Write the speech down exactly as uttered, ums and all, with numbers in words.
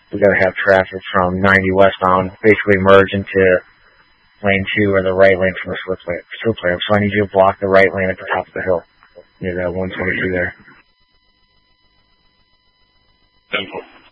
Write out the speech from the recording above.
we got to have traffic from ninety westbound basically merge into lane two or the right lane from the slip lane. Slip lane. So I need you to block the right lane at the top of the hill near that one twenty-two there. ten four.